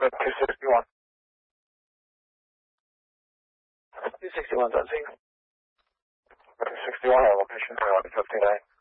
261. 261's on scene. 261, our location 2159.